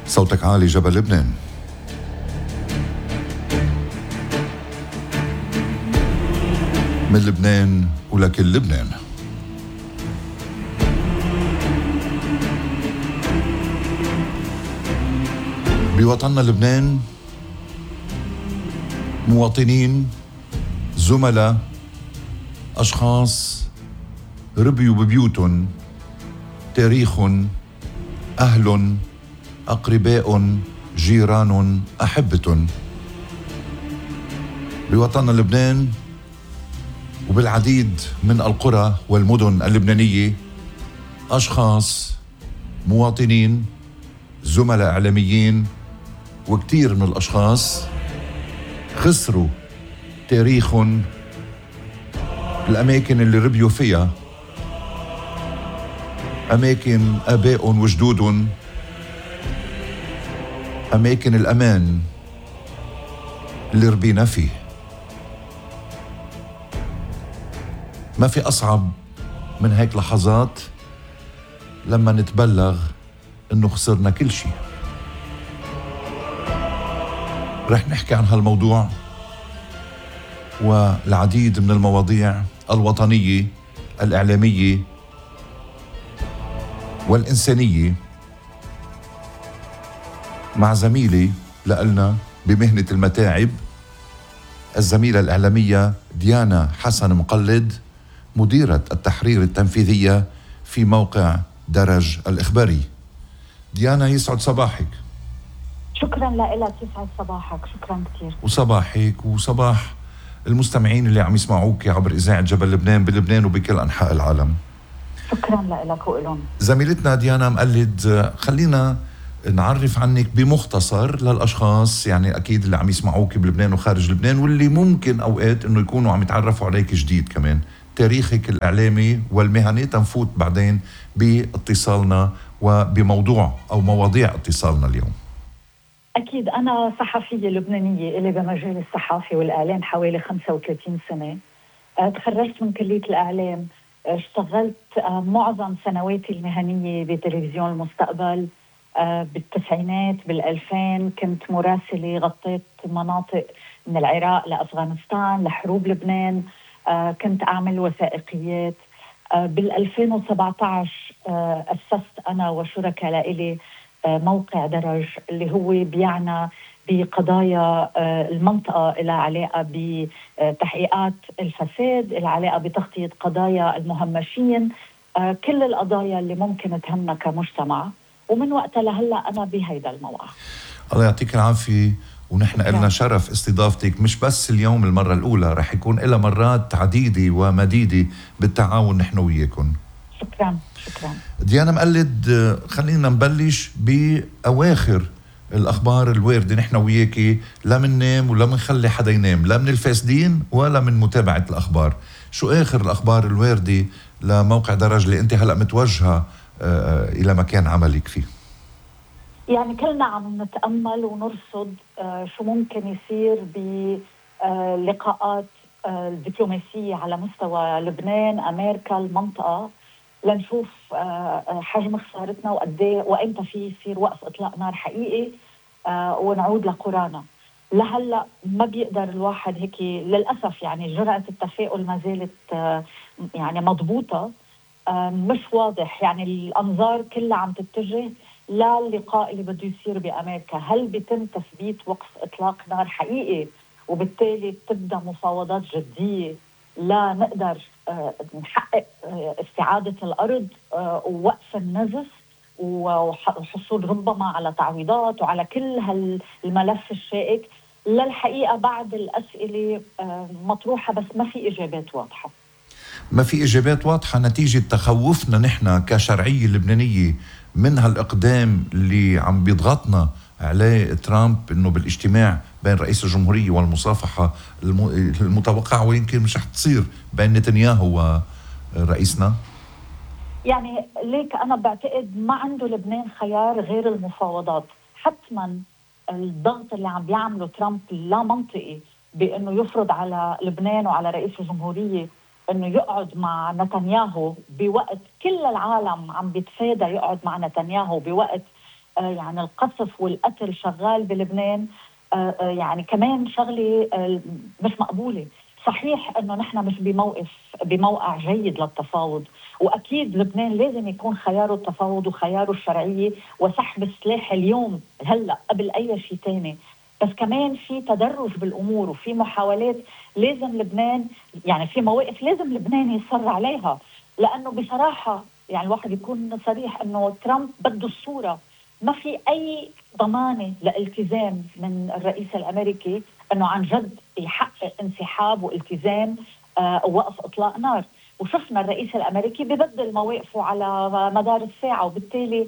صوتك عالي جبل لبنان. من لبنان ولكل لبنان. بوطننا لبنان مواطنين، زملاء، أشخاص ربيوا ببيوتهم، تاريخ، أهل، أقرباء، جيران، أحبة. بوطننا لبنان وبالعديد من القرى والمدن اللبنانية أشخاص، مواطنين، زملاء إعلاميين، وكتير من الأشخاص خسروا تاريخ، الأماكن اللي ربيوا فيها، أماكن آباء وجدود، أماكن الأمان اللي ربينا فيه. ما في أصعب من هيك لحظات لما نتبلغ إنه خسرنا كل شيء. رح نحكي عن هالموضوع والعديد من المواضيع الوطنية، الإعلامية والإنسانية مع زميلي لنا بمهنة المتاعب، الزميلة الإعلامية ديانا حسن مقلد، مديرة التحرير التنفيذية في موقع درج الإخباري. ديانا، يسعد صباحك. شكرا لك، يسعد صباحك. شكرا كثير. وصباحك وصباح المستمعين اللي عم يسمعوك عبر إذاعة جبل لبنان بلبنان وبكل أنحاء العالم. شكرا لك وإلهم. زميلتنا ديانا مقلد، خلينا نعرف عنك بمختصر للأشخاص، يعني أكيد اللي عم يسمعوك بلبنان وخارج لبنان، واللي ممكن أوقات إنه يكونوا عم يتعرفوا عليك جديد كمان، تاريخك الإعلامي والمهني، تنفوت بعدين باتصالنا وبموضوع أو مواضيع اتصالنا اليوم. أكيد أنا صحفية لبنانية إلي بمجال الصحافة والإعلام حوالي 35 سنة. تخرجت من كلية الإعلام، اشتغلت معظم سنواتي المهنية بتلفزيون المستقبل. بالتسعينات بال2000 كنت مراسلة، غطيت مناطق من العراق لأفغانستان لحروب لبنان. كنت أعمل وثائقيات. بال2017 أسست أنا وشركاء لي موقع درج، اللي هو بيعنى بقضايا المنطقة إلى علاقة بتحقيقات الفساد، إلى علاقة بتغطية قضايا المهمشين، كل القضايا اللي ممكن تهمنا كمجتمع. ومن وقتها لهلا أنا بهيدا الموقع. الله يعطيك العافية. ونحن لنا شرف استضافتك، مش بس اليوم المرة الأولى، رح يكون إلى مرات عديدة ومديدة بالتعاون نحن وياكم. شكرا. ديانا مقلد، خلينا نبلش بأواخر الأخبار الواردة نحن وياكي، لا من نام ولا من خلي حدا ينام، لا من الفاسدين ولا من متابعة الأخبار. شو آخر الأخبار الواردة لموقع درج اللي أنت هلأ متوجهة إلى مكان عملك فيه؟ يعني كلنا عم نتأمل ونرصد شو ممكن يصير بلقاءات الدبلوماسية على مستوى لبنان، أمريكا، المنطقة، لنشوف حجم خسارتنا وقديه وإمتى في يصير وقف إطلاق نار حقيقي ونعود لقرانا. لهلا ما بيقدر الواحد هيك للأسف، يعني جرعة التفاؤل ما زالت يعني مضبوطة. مش واضح، يعني الأنظار كلها عم تتجه للقاء اللي بده يصير بأمريكا. هل بيتم تثبيت وقف إطلاق نار حقيقي وبالتالي تبدأ مفاوضات جدية لا نقدر نحقق استعادة الأرض ووقف النزف وحصول ربما على تعويضات وعلى كل هالملف الشائك؟ للحقيقة بعض الأسئلة مطروحة بس ما في إجابات واضحة. ما في إجابات واضحة نتيجة تخوفنا نحن كشرعية لبنانية من هالإقدام اللي عم بيضغطنا عليه ترامب، إنه بالاجتماع بين رئيس الجمهورية والمصافحة المتوقعة ويمكن مش رح تصير بين نتنياهو ورئيسنا. يعني ليك أنا بعتقد ما عنده لبنان خيار غير المفاوضات. حتما الضغط اللي عم بيعمله ترامب لا منطقي بأنه يفرض على لبنان وعلى رئيس الجمهورية أنه يقعد مع نتنياهو بوقت كل العالم عم بيتفادى يقعد مع نتنياهو، بوقت يعني القصف والقتل شغال بلبنان، يعني كمان شغلة مش مقبولة. صحيح انه نحن مش بموقع جيد للتفاوض، واكيد لبنان لازم يكون خياره التفاوض وخياره الشرعية وسحب السلاح اليوم هلا قبل اي شيء ثاني. بس كمان في تدرج بالامور وفي محاولات لازم لبنان، يعني في مواقف لازم لبنان يصر عليها، لانه بصراحة يعني الواحد يكون صريح انه ترامب بده الصورة، ما في أي ضمانة لالتزام من الرئيس الأمريكي أنه عن جد يحقق انسحاب والتزام ووقف إطلاق نار. وشفنا الرئيس الأمريكي ببدل مواقفه على مدار الساعة، وبالتالي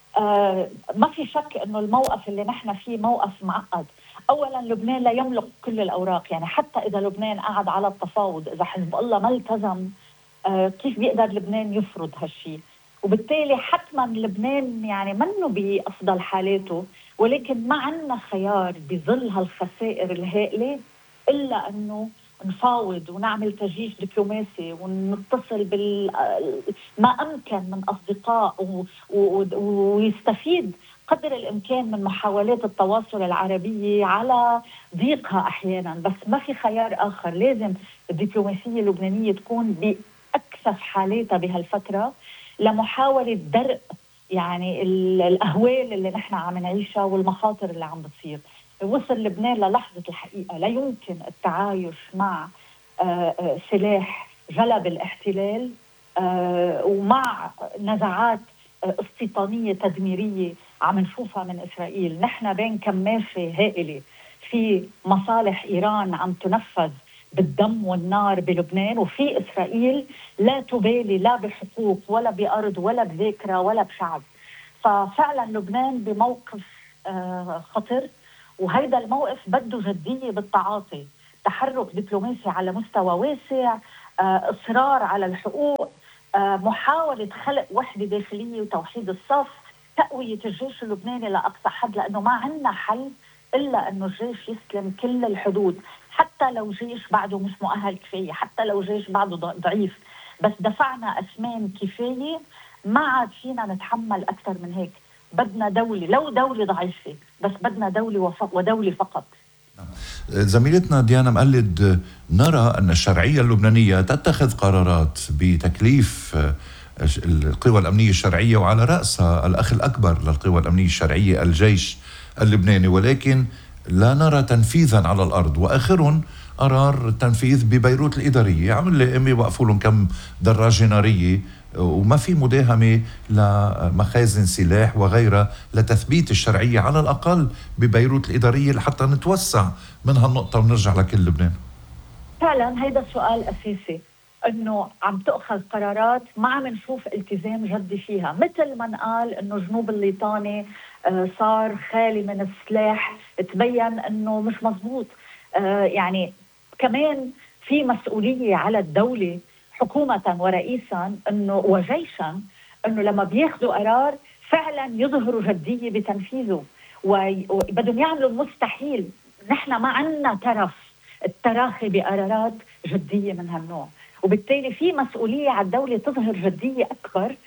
ما في شك أنه الموقف اللي نحن فيه موقف معقد. أولا لبنان لا يملك كل الأوراق، يعني حتى إذا لبنان قعد على التفاوض، إذا حزب الله ما التزم كيف بيقدر لبنان يفرض هالشيء؟ وبالتالي حتما لبنان يعني منه بأفضل حالاته، ولكن ما عندنا خيار بظل هالخسائر الهائلة إلا أنه نفاوض ونعمل تجيش دبلوماسي ونتصل ما أمكن من أصدقاء ويستفيد قدر الإمكان من محاولات التواصل العربية على ضيقها أحيانا. بس ما في خيار آخر، لازم الدبلوماسية اللبنانية تكون بأكثف حالاتها بهالفترة لمحاولة درء يعني الأهوال اللي نحن عم نعيشها والمخاطر اللي عم بتصير. وصل لبنان للحظة الحقيقة لا يمكن التعايش مع سلاح جلب الاحتلال ومع نزعات استيطانية تدميرية عم نشوفها من إسرائيل. نحن بين كماشة هائلة في مصالح إيران عم تنفذ بالدم والنار بلبنان، وفي إسرائيل لا تبالي لا بحقوق ولا بأرض ولا بذاكرة ولا بشعب. ففعلا لبنان بموقف خطر، وهيدا الموقف بده جدية بالتعاطي، تحرك دبلوماسي على مستوى واسع، إصرار على الحقوق، محاولة خلق وحدة داخلية وتوحيد الصف، تقوية الجيش اللبناني لأقصى حد، لأنه ما عندنا حل إلا أنه الجيش يسلم كل الحدود، حتى لو جيش بعده مش مؤهل كفاية، حتى لو جيش بعده ضعيف. بس دفعنا أثمان كفاية، ما عاد فينا نتحمل أكثر من هيك. بدنا دولة، لو دولة ضعيفة، بس بدنا دولة ودولة فقط. زميلتنا ديانا مقلد، نرى أن الشرعية اللبنانية تتخذ قرارات بتكليف القوى الأمنية الشرعية، وعلى رأسها الأخ الأكبر للقوى الأمنية الشرعية الجيش اللبناني، ولكن لا نرى تنفيذا على الأرض. وآخرهم قرار التنفيذ ببيروت الإدارية، عمل لي وقفوا لهم كم دراجة نارية، وما في مداهمة لمخازن سلاح وغيرها لتثبيت الشرعية على الأقل ببيروت الإدارية لحتى نتوسع من هالنقطة ونرجع لكل لبنان. فعلا هيدا سؤال أساسي، انه عم تأخذ قرارات ما عم نشوف التزام جدي فيها، مثل ما قال انه جنوب الليطاني صار خالي من السلاح، تبين انه مش مزبوط. يعني كمان في مسؤولية على الدولة حكومة ورئيسا انه وجيشا، انه لما بياخذوا قرار فعلا يظهروا جدية بتنفيذه، وبدهم يعملوا المستحيل. نحن ما عندنا ترف التراخي بقرارات جدية من هالنوع، وبالتالي في مسؤولية على الدولة تظهر جدية أكبر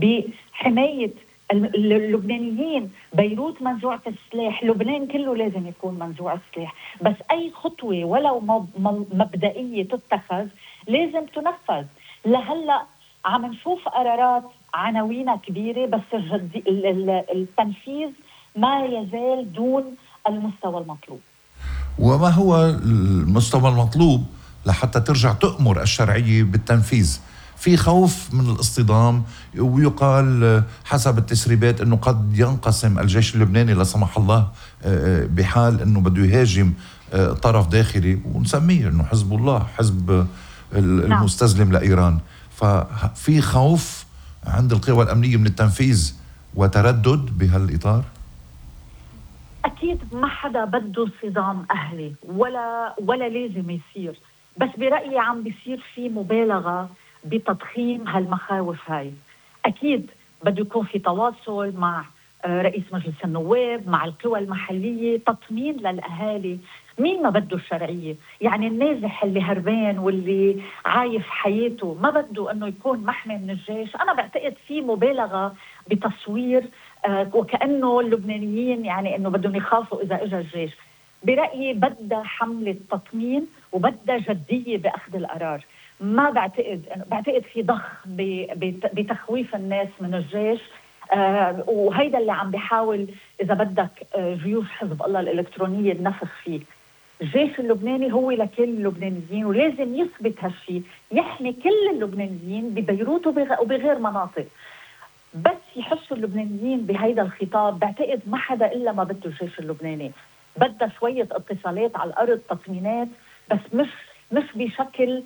بحماية اللبنانيين. بيروت منزوعة السلاح، لبنان كله لازم يكون منزوع السلاح، بس أي خطوة ولو مبدئية تتخذ لازم تنفذ. لهلأ عم نشوف قرارات عناوينها كبيرة، بس التنفيذ ما يزال دون المستوى المطلوب. وما هو المستوى المطلوب لحتى ترجع تأمر الشرعية بالتنفيذ؟ في خوف من الاصطدام، ويقال حسب التسريبات أنه قد ينقسم الجيش اللبناني لا سمح الله بحال أنه بده يهاجم طرف داخلي، ونسميه أنه حزب الله، حزب المستسلم لإيران. ففي خوف عند القوى الأمنية من التنفيذ وتردد بهالإطار؟ أكيد ما حدا بده صدام أهلي ولا لازم يصير، بس برأيي عم بيصير في مبالغة بتضخيم هالمخاوف هاي. أكيد بده يكون في تواصل مع رئيس مجلس النواب، مع القوى المحلية، تطمين للأهالي. مين ما بده الشرعية؟ يعني النازح اللي هربان واللي عايف حياته ما بده أنه يكون محمي من الجيش. أنا بعتقد في مبالغة بتصوير وكأنه اللبنانيين يعني أنه بدهم يخافوا إذا إجا الجيش. برأيي بدها حملة تطمين وبدها جدية بأخذ القرار. ما بعتقد في ضخ بتخويف الناس من الجيش. وهيدا اللي عم بيحاول إذا بدك جيوش حزب الله الإلكترونية النفخ فيه. الجيش اللبناني هو لكل اللبنانيين ولازم يثبت هالشي، يحمي كل اللبنانيين ببيروت وبغير مناطق. بس يحسوا اللبنانيين بهيدا الخطاب بعتقد ما حدا إلا ما بده الجيش اللبناني. بدها شوية اتصالات على الأرض، تطمينات، بس مش بشكل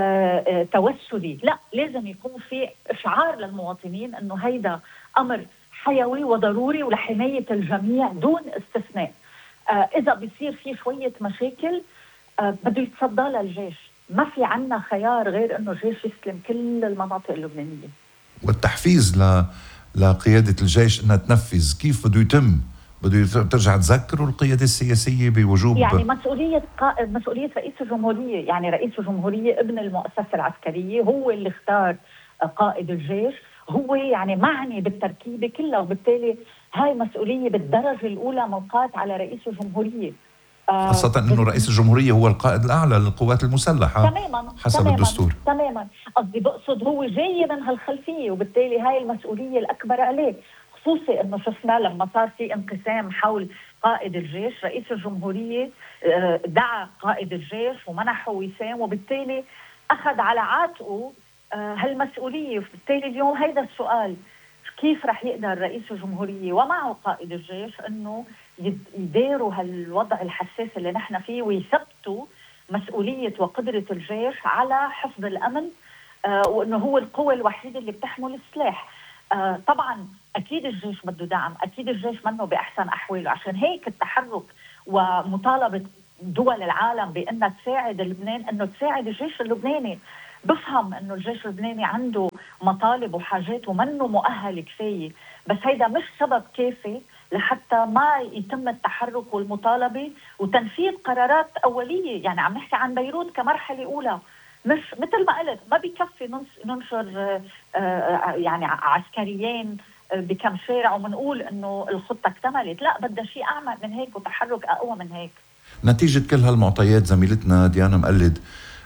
توسلي. لا، لازم يكون في إشعار للمواطنين أنه هيدا أمر حيوي وضروري ولحماية الجميع دون استثناء. إذا بيصير في شوية مشاكل بده يتصدى للجيش. ما في عنا خيار غير أنه الجيش يسلم كل المناطق اللبنانية. والتحفيز لقيادة الجيش أنها تنفذ كيف بده يتم؟ بده ترجع تذكروا القيادة السياسية بوجوب يعني مسؤولية رئيس الجمهورية. يعني رئيس الجمهورية ابن المؤسسة العسكرية، هو اللي اختار قائد الجيش، هو يعني معني بالتركيبة كلها، وبالتالي هاي مسؤولية بالدرجة الأولى ملقاة على رئيس الجمهورية. خاصة أنه رئيس الجمهورية هو القائد الأعلى للقوات المسلحة حسب الدستور. تماما. قصدي بقصد هو جاي من هالخلفية، وبالتالي هاي المسؤولية الأكبر عليه. خصوصي أنه شفنا لما صار في انقسام حول قائد الجيش، رئيس الجمهورية دعا قائد الجيش ومنحه وسام، وبالتالي أخذ على عاتقه هالمسؤولية. وبالتالي اليوم هيدا السؤال، كيف رح يقدر رئيس الجمهورية ومعه قائد الجيش أنه يديروا هالوضع الحساس اللي نحن فيه، ويثبتوا مسؤولية وقدرة الجيش على حفظ الأمن، وأنه هو القوة الوحيدة اللي بتحمل السلاح. طبعا أكيد الجيش بده دعم، أكيد الجيش منه بأحسن أحواله. عشان هيك التحرك ومطالبة دول العالم بأنها تساعد لبنان، أنه تساعد الجيش اللبناني. بفهم أنه الجيش اللبناني عنده مطالب وحاجات ومنه مؤهل كفاية، بس هيدا مش سبب كافي لحتى ما يتم التحرك والمطالبة وتنفيذ قرارات أولية. يعني عم نحكي عن بيروت كمرحلة أولى، مش مثل ما قلت ما بيكفي ننشر يعني عسكريين بكم شارع ومنقول انه الخطة اكتملت. لا، بدها شيء اعمق من هيك وتحرك اقوى من هيك. نتيجة كل هالمعطيات زميلتنا ديانا مقلد،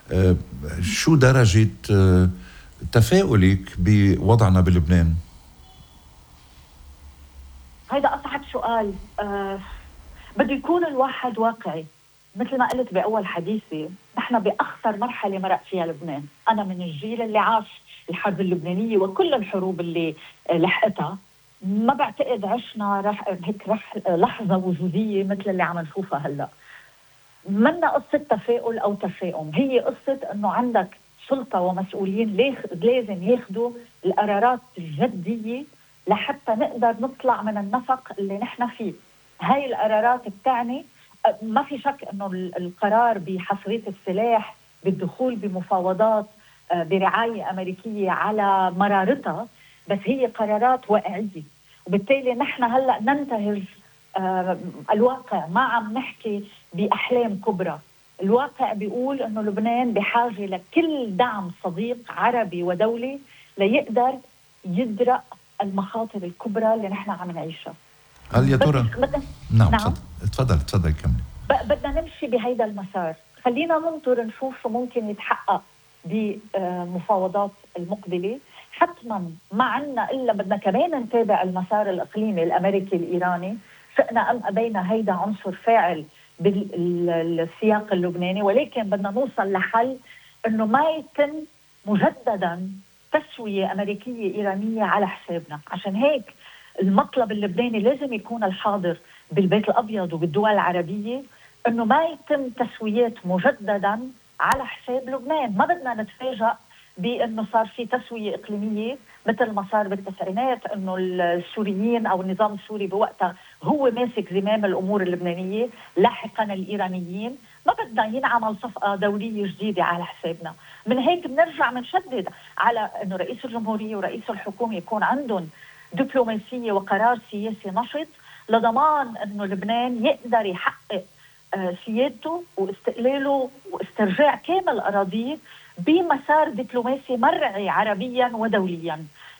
شو درجة تفاؤلك بوضعنا بلبنان؟ هيدا أصعب سؤال. بده يكون الواحد واقعي. مثل ما قلت بأول حديثي، نحن بأخطر مرحلة مرق فيها لبنان. أنا من الجيل اللي عاش الحرب اللبنانية وكل الحروب اللي لحقتها. ما بعتقد عشنا هيك لحظة وجودية مثل اللي عم نشوفها هلأ. منا قصة تفاؤل أو تشاؤم، هي قصة أنه عندك سلطة ومسؤولين لازم ياخدوا القرارات الجدية لحتى نقدر نطلع من النفق اللي نحن فيه. هاي القرارات بتعني، ما في شك أنه القرار بحصرية السلاح، بالدخول بمفاوضات برعاية أمريكية على مرارتها، بس هي قرارات واقعية. وبالتالي نحن هلأ ننتهج الواقع، ما عم نحكي بأحلام كبرى. الواقع بيقول أنه لبنان بحاجة لكل دعم صديق عربي ودولي ليقدر يدرأ المخاطر الكبرى اللي نحن عم نعيشها. هل يا ترى؟ نعم. تفضل كملي. بدنا نمشي بهيدا المسار. خلينا ننطر نشوف شو ممكن يتحقق بمفاوضات المقبلة. حتما ما عنا إلا بدنا كمان نتابع المسار الإقليمي الأمريكي الإيراني. شئنا أم أبينا هيدا عنصر فاعل بالسياق اللبناني، ولكن بدنا نوصل لحل أنه ما يتم مجددا تسوية أمريكية إيرانية على حسابنا. عشان هيك المطلب اللبناني لازم يكون الحاضر بالبيت الأبيض وبالدول العربية، أنه ما يتم تسويات مجددا على حساب لبنان. ما بدنا نتفاجأ بأنه صار في تسوية إقليمية مثل ما صار بالتسعينات، أنه السوريين أو النظام السوري بوقتها هو ماسك زمام الأمور اللبنانية، لاحقا الإيرانيين. ما بدنا ينعمل صفقة دولية جديدة على حسابنا. من هيك بنرجع منشدد على أنه رئيس الجمهورية ورئيس الحكومة يكون عندهم دبلوماسية وقرار سياسي نشط لضمان أنه لبنان يقدر يحقق سيادته واستقلاله واسترجاع كامل أراضيه بمسار دبلوماسي مرعي عربيا ودوليا.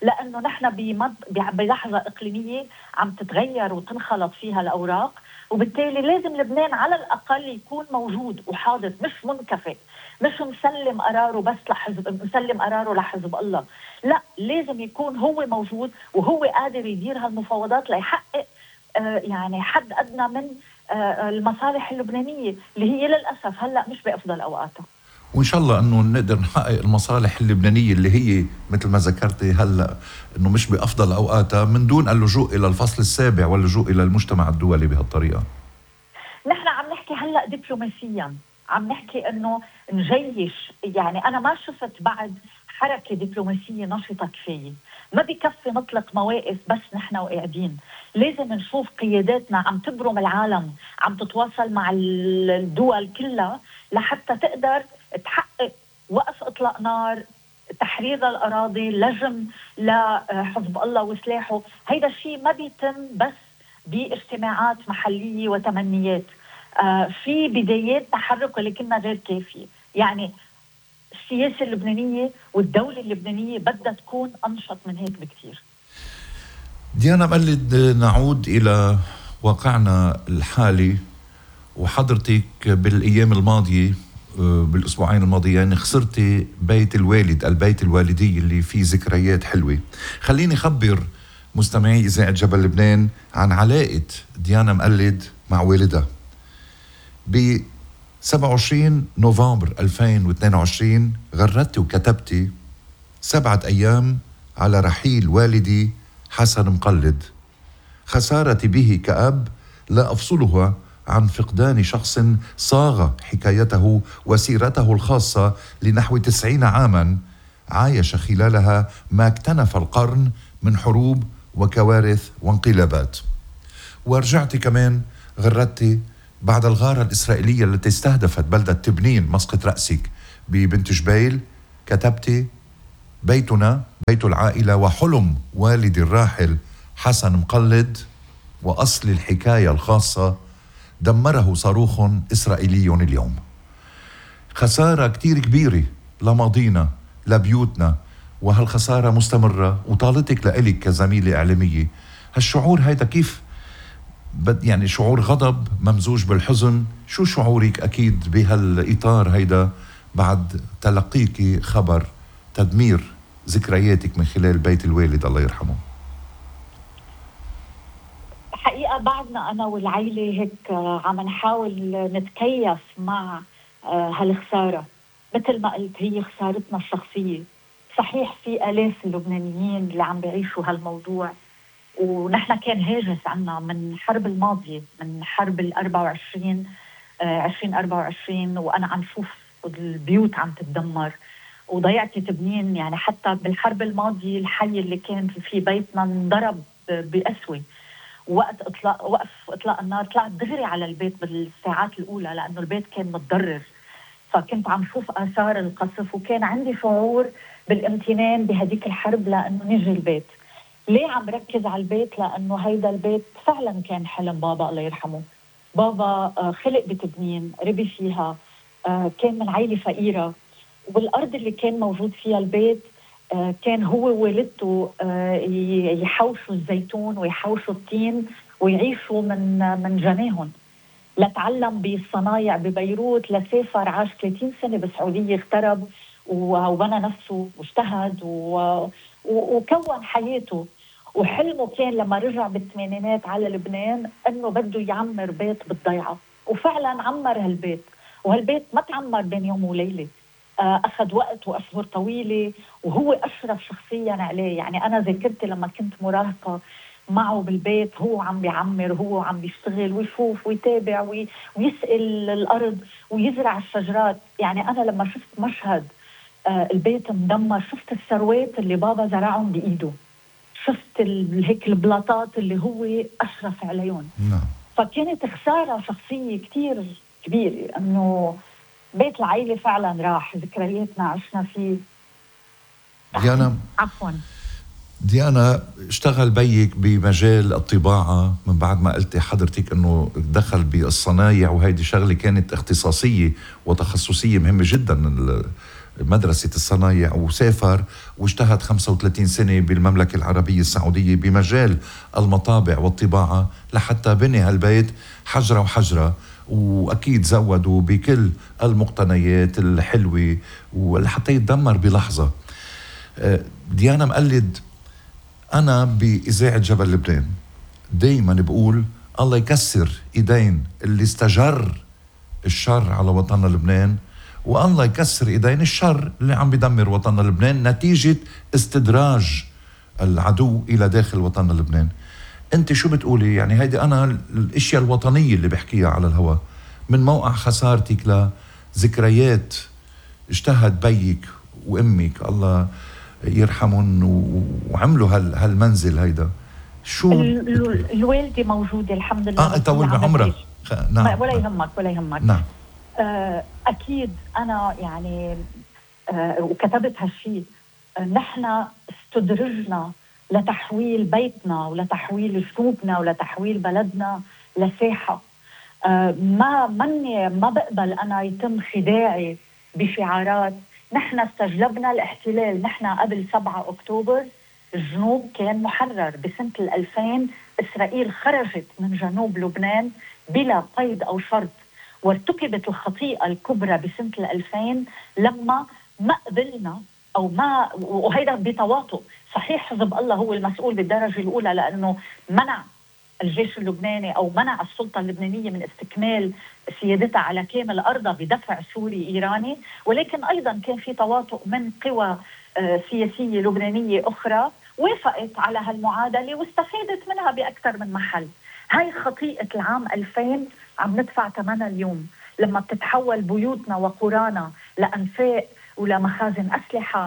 لأنه نحن بلحظة إقليمية عم تتغير وتنخلط فيها الأوراق، وبالتالي لازم لبنان على الأقل يكون موجود وحاضر، مش منكفئ، مش مسلم قراره بس مسلم قراره لحزب الله. لا، لازم يكون هو موجود وهو قادر يدير هالمفاوضات ليحقق يعني حد أدنى من المصالح اللبنانية اللي هي للأسف هلأ مش بأفضل أوقاتها. وإن شاء الله أنه نقدر نحقق المصالح اللبنانية اللي هي مثل ما ذكرتي هلأ أنه مش بأفضل أوقاتها، من دون اللجوء إلى الفصل السابع واللجوء إلى المجتمع الدولي بهالطريقة. نحن عم نحكي هلأ دبلوماسيا، عم نحكي أنه نجيش. يعني أنا ما شفت بعد حركة دبلوماسية نشطة كفاية. ما بكفي نطلق مواقف بس نحن وقاعدين، لازم نشوف قياداتنا عم تبرم العالم، عم تتواصل مع الدول كلها لحتى تقدر تحقق وقف إطلاق نار، تحرير الأراضي، لجم لحزب الله وسلاحه. هيدا الشيء ما بيتم بس باجتماعات محلية وتمنيات. في بدايات تحرك اللي كنا غير كافية. يعني السياسة اللبنانية والدولة اللبنانية بدها تكون أنشط من هيك بكتير. ديانا مقلد، نعود إلى واقعنا الحالي. وحضرتك بالأيام الماضية، بالأسبوعين الماضيين، خسرتي بيت الوالد، البيت الوالدي اللي فيه ذكريات حلوة. خليني خبر مستمعي إذاعة جبل لبنان عن علاقة ديانا مقلد مع والدها. ب 27 نوفمبر 2022 غردتي وكتبتي 7 أيام على رحيل والدي حسن مقلد. خسارتي به كأب لا أفصلها عن فقدان شخص صاغ حكايته وسيرته الخاصة لنحو 90 عاما، عايش خلالها ما اكتنف القرن من حروب وكوارث وانقلابات. ورجعتي كمان غردتي بعد الغارة الإسرائيلية التي استهدفت بلدة تبنين مسقط رأسك ببنت جبيل، كتبتي بيتنا بيت العائلة وحلم والدي الراحل حسن مقلد، وأصل الحكاية الخاصة دمره صاروخ إسرائيلي اليوم. خسارة كتير كبيرة لماضينا لبيوتنا، وهالخسارة مستمرة. وطالتك لإلك كزميلة إعلامية، هالشعور هيدا كيف يعني شعور غضب ممزوج بالحزن؟ شو شعورك أكيد بهالإطار هيدا بعد تلقيك خبر تدمير ذكرياتك من خلال بيت الوالد الله يرحمه؟ حقيقة بعدنا أنا والعائلة هيك عم نحاول نتكيف مع هالخسارة. مثل ما قلت، هي خسارتنا الشخصية. صحيح في آلاف اللبنانيين اللي عم بيعيشوا هالموضوع، ونحن كان هاجس عنا من حرب الماضية، من حرب 2024 وأنا عم شوف البيوت عم تتدمر وضيعتي تبنين. يعني حتى بالحرب الماضية الحي اللي كان في بيتنا انضرب بأسوة. وقف إطلاق النار طلعت دغري على البيت بالساعات الأولى لأنه البيت كان متضرر، فكنت عم شوف آثار القصف، وكان عندي شعور بالامتنان بهديك الحرب لأنه نجي البيت. ليه عم ركز على البيت؟ لأنه هيدا البيت فعلا كان حلم بابا الله يرحمه. بابا خلق بتبنين، ربي فيها، كان من عائلة فقيرة، والأرض اللي كان موجود فيها البيت كان هو ووالدته يحوشوا الزيتون ويحوشوا التين ويعيشوا من جناهن. لتعلم بالصنايع ببيروت، لسافر عاش 30 سنة بالسعودية، اغترب وبنى نفسه واجتهد وكون حياته. وحلمه كان لما رجع بالثمانينات على لبنان انه بده يعمر بيت بالضيعة، وفعلا عمر هالبيت. وهالبيت ما تعمر بين يوم وليلة، أخذ وقت وأشهر طويلة، وهو أشرف شخصيا عليه. يعني أنا ذاكرتي لما كنت مراهقة معه بالبيت، هو عم بيعمر، هو عم بيشتغل ويشوف ويتابع ويسقل الأرض ويزرع الشجرات. يعني أنا لما شفت مشهد البيت مدمر، شفت الثروات اللي بابا زرعهم بإيده، شفت هيك البلاطات اللي هو أشرف عليهم. فكانت خسارة شخصية كتير كبيرة أنه بيت العائلة فعلا راح، ذكرياتنا عشنا فيه. ديانا، عفوا ديانا، اشتغل بيك بمجال الطباعة من بعد ما قلتي حضرتك انه دخل بالصنايع، وهيدي شغلة كانت اختصاصية وتخصصية مهمة جدا مدرسة الصنايع وسافر واجتهد 35 سنة بالمملكة العربية السعودية بمجال المطابع والطباعة لحتى بني هالبيت حجرة وحجرة، وأكيد زودوا بكل المقتنيات الحلوة ولحتى يتدمر بلحظة. ديانا مقلد، أنا بإذاعة جبل لبنان دايما بقول الله يكسر إيدين اللي استجر الشر على وطننا لبنان، والله يكسر إيدين الشر اللي عم بدمر وطننا لبنان نتيجة استدراج العدو إلى داخل وطننا لبنان. أنت شو بتقولي؟ يعني هيدي أنا الأشياء الوطنية اللي بحكيها على الهواء من موقع خسارتك لذكريات اجتهد بيك وأمك الله يرحمهم وعملوا هالمنزل هيدا. شو الوالدة موجودة الحمد لله. طول بعمرك. نعم. ولا يهمك ولا يهمك. نعم. أكيد أنا يعني وكتبت هالشيء. نحن استدرجنا لتحويل بيتنا ولتحويل جنوبنا ولتحويل بلدنا لساحة. ما بقبل أنا يتم خداعي بشعارات. نحن استجلبنا الاحتلال. نحن قبل 7 أكتوبر الجنوب كان محرر. بسنة 2000 إسرائيل خرجت من جنوب لبنان بلا قيد أو شرط، وارتكبت الخطيئة الكبرى بسنة 2000 لما ما قبلنا أو ما، وهيدا بتواطؤ. صحيح حزب الله هو المسؤول بالدرجة الأولى لأنه منع الجيش اللبناني أو منع السلطة اللبنانية من استكمال سيادتها على كامل أرضها بدفع سوري إيراني، ولكن أيضا كان في تواطؤ من قوى سياسية لبنانية أخرى وافقت على هالمعادلة واستفادت منها بأكثر من محل. هاي خطيئة العام 2000 عم ندفع ثمنها اليوم لما بتتحول بيوتنا وقرانا لأنفاق ولمخازن أسلحة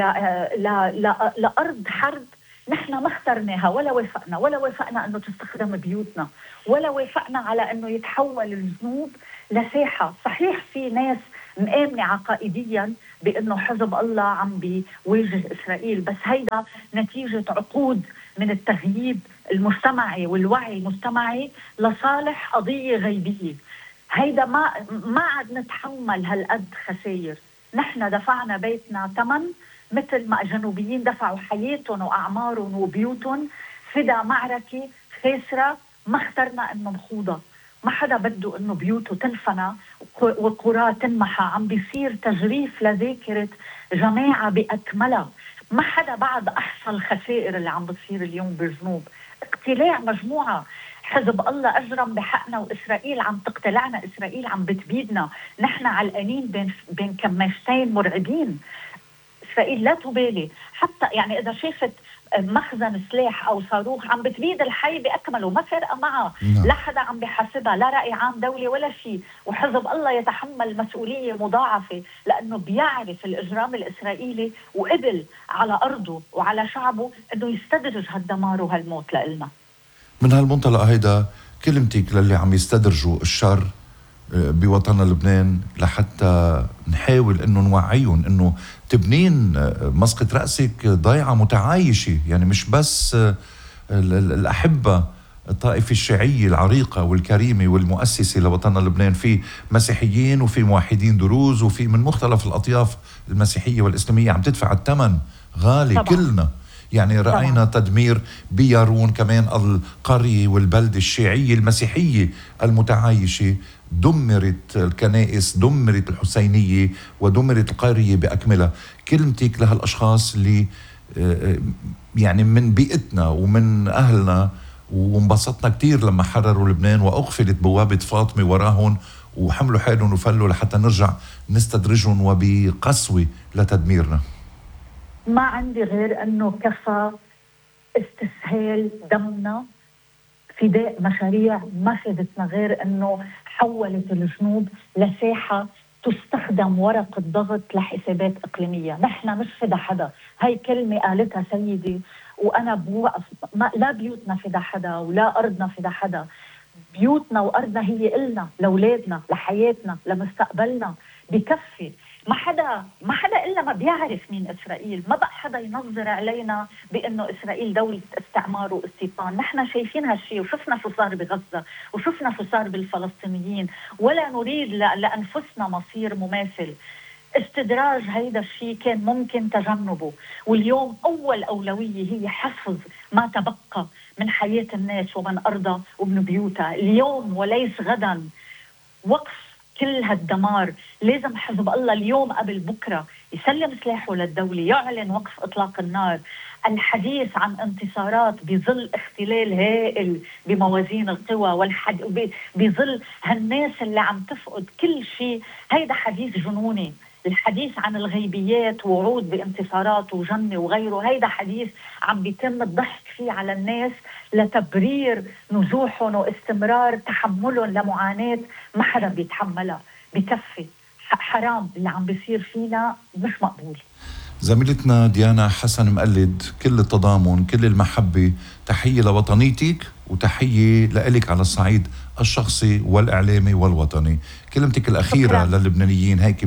لأرض حرب. نحن ما اخترناها ولا وافقنا أنه تستخدم بيوتنا، ولا وافقنا على أنه يتحول الجنوب لساحة. صحيح في ناس مآمنة عقائديا بأنه حزب الله عم بيواجه إسرائيل، بس هيدا نتيجة عقود من التغييب المجتمعي والوعي المجتمعي لصالح قضية غيبية. هيدا ما عاد نتحمل هالقد خسائر. نحن دفعنا بيتنا ثمن مثل ما الجنوبيين دفعوا حياتهم وأعمارهم وبيوتهم فدا معركة خاسرة ما اخترنا أنه نخوضها. ما حدا بده أنه بيوته تنفنى وقرى تنمحى. عم بيصير تجريف لذاكرة جماعة بأكملها. ما حدا بعد أحصى الخسائر اللي عم بتصير اليوم بالجنوب. اقتلاع مجموعة. حزب الله أجرم بحقنا وإسرائيل عم تقتلعنا. إسرائيل عم بتبيدنا. نحن علقانين بين كماشتين مرعبين. إسرائيل لا تبالي حتى يعني إذا شافت مخزن سلاح أو صاروخ عم بتبيد الحي بأكمله، ما فرقة معها. لا حدا عم بحاسبها، لا رأي عام دولي ولا شيء. وحزب الله يتحمل مسؤولية مضاعفة لأنه بيعرف الإجرام الإسرائيلي وقبل على أرضه وعلى شعبه أنه يستدرج هالدمار وهالموت لإلنا. من هالمنطلق هيدا كلمتك للي عم يستدرجوا الشر بوطننا لبنان لحتى نحاول انه نوعيهم انه تبنين مسقط رأسك ضيعة متعايشة، يعني مش بس الأحبة الطائفة الشيعية العريقة والكريمة والمؤسسة لوطننا لبنان، في مسيحيين وفي موحدين دروز وفي من مختلف الأطياف المسيحية والإسلامية عم تدفع الثمن غالي طبعا. كلنا يعني رأينا طبعا. تدمير بيارون كمان القرية والبلدة الشيعية المسيحية المتعايشة، دمرت الكنائس، دمرت الحسينية ودمرت القرية بأكملها. كلمتك لهالأشخاص اللي يعني من بيئتنا ومن أهلنا، وانبسطنا كتير لما حرروا لبنان وأقفلت بوابة فاطمة وراهم وحملوا حالهم وفلوا لحتى نرجع نستدرجهم وبقسوة لتدميرنا. ما عندي غير أنه كفى استسهال دمنا، فداء مشاريع ما فادتنا غير أنه حولت الجنوب لساحة تستخدم ورقة ضغط لحسابات إقليمية. نحن مش فدا حدا. هاي كلمة قالتها سيدي وأنا بوقف. لا بيوتنا فدا حدا ولا أرضنا فدا حدا. بيوتنا وأرضنا هي إلنا، لأولادنا، لحياتنا، لمستقبلنا. بكفي. ما حدا إلا ما بيعرف مين إسرائيل. ما بقى حدا ينظر علينا بأنه إسرائيل دولة استعمار واستيطان. نحن شايفين هالشيء وشفنا شو صار بغزة وشفنا شو صار بالفلسطينيين، ولا نريد لأنفسنا مصير مماثل. استدراج هيدا الشيء كان ممكن تجنبه، واليوم أول أولوية هي حفظ ما تبقى من حياة الناس ومن أرضها ومن بيوتها اليوم وليس غدا. وقف كل هالدمار. لازم حزب الله اليوم قبل بكرة يسلم سلاحه للدولة، يعلن وقف إطلاق النار. الحديث عن انتصارات بظل اختلال هائل بموازين القوى بظل هالناس اللي عم تفقد كل شيء، هيدا حديث جنوني. الحديث عن الغيبيات ووعود بانتصارات وجنة وغيره، هيدا حديث عم بيتم الضحك فيه على الناس لتبرير نزوحهم واستمرار تحملهم لمعاناة ما حدا بيتحملها. بكفي، حرام اللي عم بيصير فينا، مش مقبول. زميلتنا ديانا حسن مقلد، كل التضامن، كل المحبة، تحية لوطنيتك وتحية لإلك على الصعيد الشخصي والإعلامي والوطني. كلمتك الأخيرة شكرا. للبنانيين هيك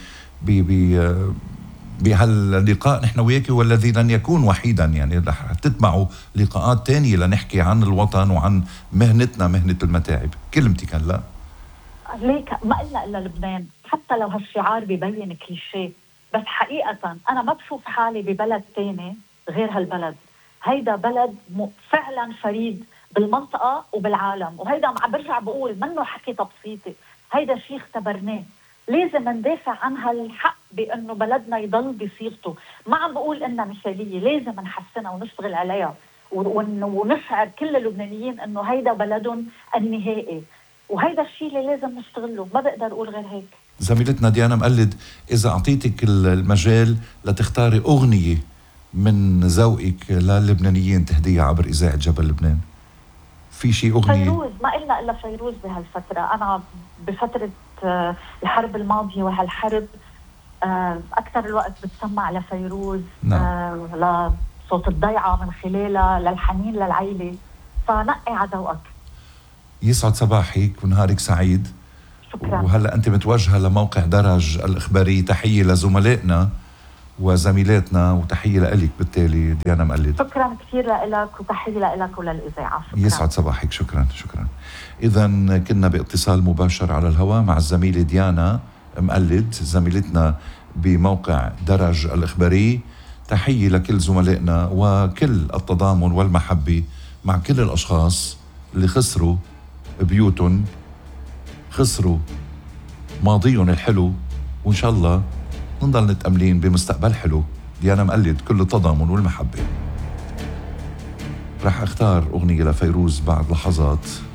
بهاللقاء نحن وياك، والذي لن يكون وحيدا، يعني رح تتبعوا لقاءات تانية لنحكي عن الوطن وعن مهنتنا، مهنة المتاعب. كلمتك هلا. ليك ما قلنا إلا لبنان، حتى لو هالشعار ببين كليشيه، بس حقيقة أنا ما بشوف حالي ببلد تاني غير هالبلد. هيدا بلد فعلا فريد بالمنطقة وبالعالم، وهيدا عم برجع بقول منه حكي تبسيطي، هيدا شيء اختبرناه. لازم ندافع عن هالحق بأنه بلدنا يضل بصيغته. ما عم بقول إنها مثالية، لازم نحسنها ونشتغل عليها ونشعر كل اللبنانيين إنه هيدا بلدهم النهائي، وهيدا الشيء اللي لازم نشتغله. ما بقدر أقول غير هيك. زميلتنا ديانا مقلد، إذا أعطيتك المجال لتختاري أغنية من ذوقك للبنانيين تهديها عبر إذاعة جبل لبنان، في شيء أغنية؟ فيروز، ما قلنا إلا فيروز بهالفترة. أنا بفترة الحرب الماضية وهالحرب أكثر الوقت بتسمع لفيروز. نعم. لصوت الضيعة من خلالها، للحنين للعيلة، فنقي على ذوقك. يسعد صباحك ونهارك سعيد. شكرا. وهلأ أنت متوجهة لموقع درج الإخباري، تحية لزملائنا وزميلاتنا وتحية لك بالتالي ديانا مقلد. شكرا كثير لك وتحية لك وللإذاعة. شكرا. يسعد صباحك. شكرا. إذا كنا باتصال مباشر على الهواء مع الزميلة ديانا مقلد، زميلتنا بموقع درج الإخباري. تحية لكل زملائنا وكل التضامن والمحبة مع كل الأشخاص اللي خسروا بيوتهم، خسروا ماضيهم الحلو، وإن شاء الله نضل نتأملين بمستقبل حلو. ديانا مقلد، كل التضامن والمحبة. رح اختار أغنية لفيروز بعد لحظات.